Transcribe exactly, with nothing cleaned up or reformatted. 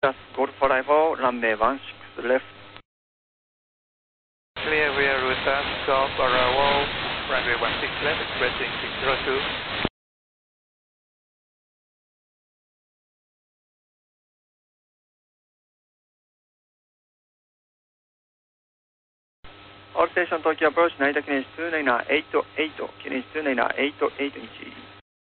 Golf five four, runway one six left. Clear via route Golf Bravo, runway one six left, expressing six zero two. All station Tokyo approach, Narita Kinesis two nine eight eight, Kinesis two nine eight eight.